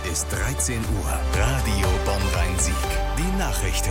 ist 13 Uhr. Radio Bonn-Rhein-Sieg. Die Nachrichten.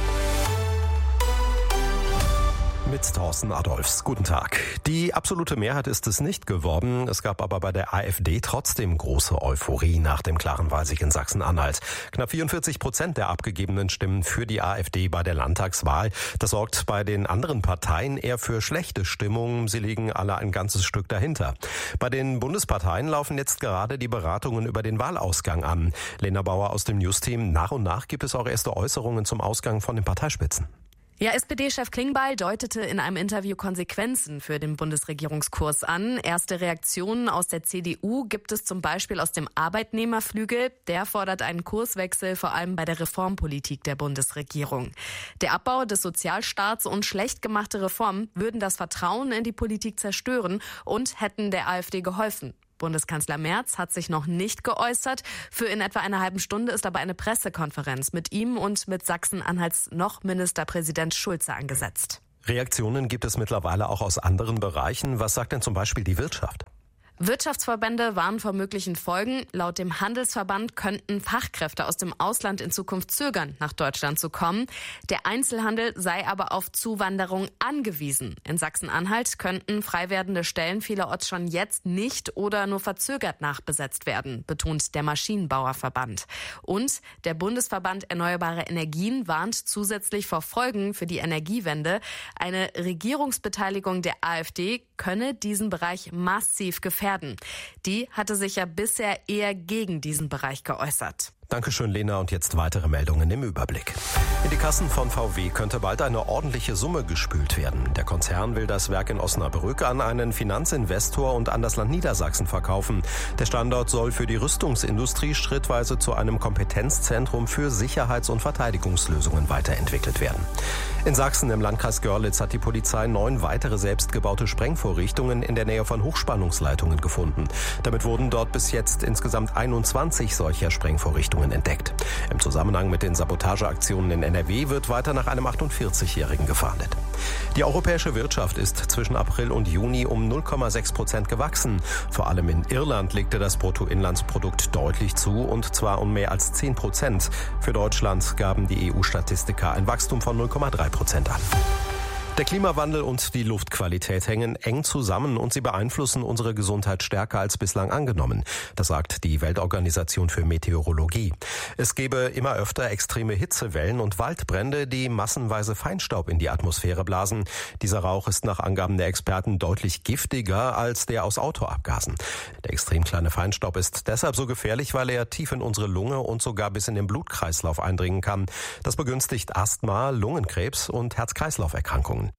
Mit Thorsten Adolfs. Guten Tag. Die absolute Mehrheit ist es nicht geworden. Es gab aber bei der AfD trotzdem große Euphorie nach dem klaren Wahlsieg in Sachsen-Anhalt. Knapp 44% der abgegebenen Stimmen für die AfD bei der Landtagswahl. Das sorgt bei den anderen Parteien eher für schlechte Stimmung. Sie liegen alle ein ganzes Stück dahinter. Bei den Bundesparteien laufen jetzt gerade die Beratungen über den Wahlausgang an. Lena Bauer aus dem News-Team. Nach und nach gibt es auch erste Äußerungen zum Ausgang von den Parteispitzen. Ja, SPD-Chef Klingbeil deutete in einem Interview Konsequenzen für den Bundesregierungskurs an. Erste Reaktionen aus der CDU gibt es zum Beispiel aus dem Arbeitnehmerflügel. Der fordert einen Kurswechsel, vor allem bei der Reformpolitik der Bundesregierung. Der Abbau des Sozialstaats und schlecht gemachte Reformen würden das Vertrauen in die Politik zerstören und hätten der AfD geholfen. Bundeskanzler Merz hat sich noch nicht geäußert. Für in etwa einer halben Stunde ist aber eine Pressekonferenz mit ihm und mit Sachsen-Anhalts noch Ministerpräsident Schulze angesetzt. Reaktionen gibt es mittlerweile auch aus anderen Bereichen. Was sagt denn zum Beispiel die Wirtschaft? Wirtschaftsverbände warnen vor möglichen Folgen. Laut dem Handelsverband könnten Fachkräfte aus dem Ausland in Zukunft zögern, nach Deutschland zu kommen. Der Einzelhandel sei aber auf Zuwanderung angewiesen. In Sachsen-Anhalt könnten frei werdende Stellen vielerorts schon jetzt nicht oder nur verzögert nachbesetzt werden, betont der Maschinenbauerverband. Und der Bundesverband Erneuerbare Energien warnt zusätzlich vor Folgen für die Energiewende. Eine Regierungsbeteiligung der AfD könne diesen Bereich massiv gefährden. Die hatte sich ja bisher eher gegen diesen Bereich geäußert. Dankeschön, Lena. Und jetzt weitere Meldungen im Überblick. In die Kassen von VW könnte bald eine ordentliche Summe gespült werden. Der Konzern will das Werk in Osnabrück an einen Finanzinvestor und an das Land Niedersachsen verkaufen. Der Standort soll für die Rüstungsindustrie schrittweise zu einem Kompetenzzentrum für Sicherheits- und Verteidigungslösungen weiterentwickelt werden. In Sachsen im Landkreis Görlitz hat die Polizei 9 weitere selbstgebaute Sprengvorrichtungen in der Nähe von Hochspannungsleitungen gefunden. Damit wurden dort bis jetzt insgesamt 21 solcher Sprengvorrichtungen entdeckt. Im Zusammenhang mit den Sabotageaktionen in NRW wird weiter nach einem 48-Jährigen gefahndet. Die europäische Wirtschaft ist zwischen April und Juni um 0,6% gewachsen. Vor allem in Irland legte das Bruttoinlandsprodukt deutlich zu, und zwar um mehr als 10%. Für Deutschland gaben die EU-Statistiker ein Wachstum von 0,3% an. Der Klimawandel und die Luftqualität hängen eng zusammen und sie beeinflussen unsere Gesundheit stärker als bislang angenommen. Das sagt die Weltorganisation für Meteorologie. Es gebe immer öfter extreme Hitzewellen und Waldbrände, die massenweise Feinstaub in die Atmosphäre blasen. Dieser Rauch ist nach Angaben der Experten deutlich giftiger als der aus Autoabgasen. Der extrem kleine Feinstaub ist deshalb so gefährlich, weil er tief in unsere Lunge und sogar bis in den Blutkreislauf eindringen kann. Das begünstigt Asthma, Lungenkrebs und Herz-Kreislauf-Erkrankungen.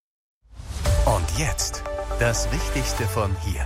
Und jetzt das Wichtigste von hier.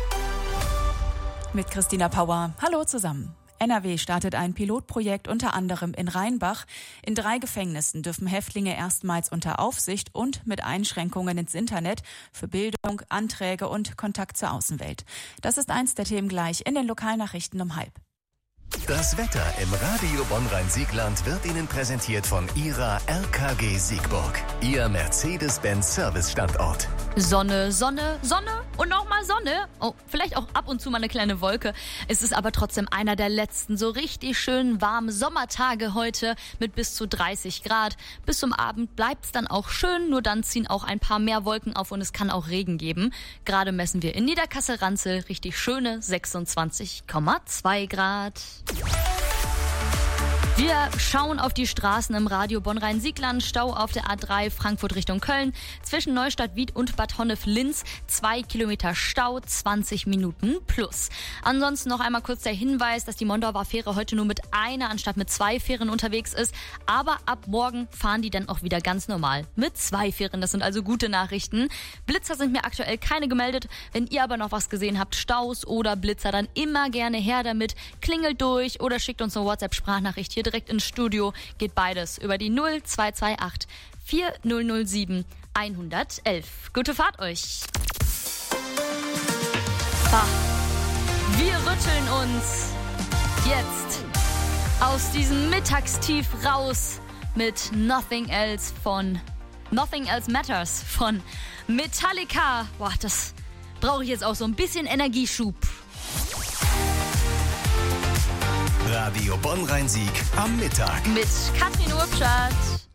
Mit Christina Pauer. Hallo zusammen. NRW startet ein Pilotprojekt unter anderem in Rheinbach. In 3 Gefängnissen dürfen Häftlinge erstmals unter Aufsicht und mit Einschränkungen ins Internet für Bildung, Anträge und Kontakt zur Außenwelt. Das ist eins der Themen gleich in den Lokalnachrichten um 12:30. Das Wetter im Radio Bonn-Rhein-Siegland wird Ihnen präsentiert von Ihrer RKG Siegburg. Ihr Mercedes-Benz-Service-Standort. Sonne, Sonne, Sonne und nochmal Sonne. Oh, vielleicht auch ab und zu mal eine kleine Wolke. Es ist aber trotzdem einer der letzten so richtig schönen warmen Sommertage heute mit bis zu 30 Grad. Bis zum Abend bleibt es dann auch schön, nur dann ziehen auch ein paar mehr Wolken auf und es kann auch Regen geben. Gerade messen wir in Niederkassel-Ranzel richtig schöne 26,2 Grad. Wir schauen auf die Straßen im Radio Bonn-Rhein-Siegland. Stau auf der A3 Frankfurt Richtung Köln. Zwischen Neustadt-Wied und Bad Honnef-Linz 2 Kilometer Stau, 20 Minuten plus. Ansonsten noch einmal kurz der Hinweis, dass die Mondauer Fähre heute nur mit einer anstatt mit 2 Fähren unterwegs ist. Aber ab morgen fahren die dann auch wieder ganz normal mit 2 Fähren. Das sind also gute Nachrichten. Blitzer sind mir aktuell keine gemeldet. Wenn ihr aber noch was gesehen habt, Staus oder Blitzer, dann immer gerne her damit. Klingelt durch oder schickt uns eine WhatsApp-Sprachnachricht hier direkt ins Studio. Geht beides über die 0228 4007 111. Gute Fahrt euch. Wir rütteln uns jetzt aus diesem Mittagstief raus mit Nothing Else Matters von Metallica. Boah, das brauche ich jetzt auch so ein bisschen Energieschub. Radio Bonn-Rhein-Sieg am Mittag. Mit Katrin Urpschat.